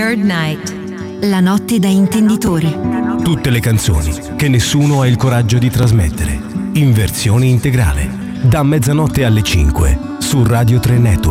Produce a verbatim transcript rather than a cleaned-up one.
Third Night. La notte da intenditori. Tutte le canzoni che nessuno ha il coraggio di trasmettere. In versione integrale. Da mezzanotte alle cinque su Radio tre Network.